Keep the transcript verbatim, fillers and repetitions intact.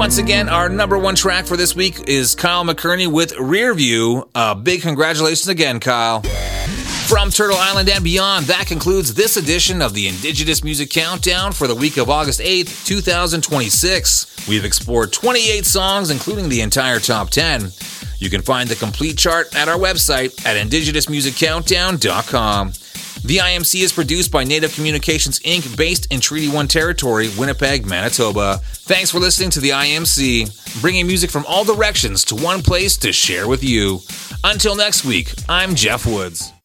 Once again, our number one track for this week is Kyle McCurney with Rear View. Uh, big congratulations again, Kyle. From Turtle Island and beyond, that concludes this edition of the Indigenous Music Countdown for the week of August eighth, twenty twenty-six. We've explored twenty-eight songs, including the entire top ten. You can find the complete chart at our website at indigenous music countdown dot com. The I M C is produced by Native Communications Incorporated, based in Treaty one Territory, Winnipeg, Manitoba. Thanks for listening to the I M C, bringing music from all directions to one place to share with you. Until next week, I'm Jeff Woods.